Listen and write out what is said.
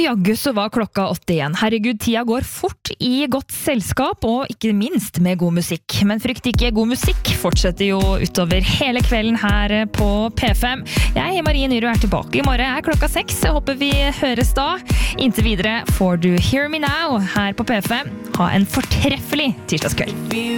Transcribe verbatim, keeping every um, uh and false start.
jaggu så var klokka åtte igjen. Herregud, tida går fort i godt selskap, og ikke minst med god musikk. Men frykt ikke, god musikk fortsetter jo utover hele kvelden her på P fem. Jeg, Marie Nyru, er tilbake i morgen. Er klokka seks. Jeg håper vi høres da. Inntil videre får du Hear Me Now her på P fem. Ha en fortreffelig tirsdagskveld.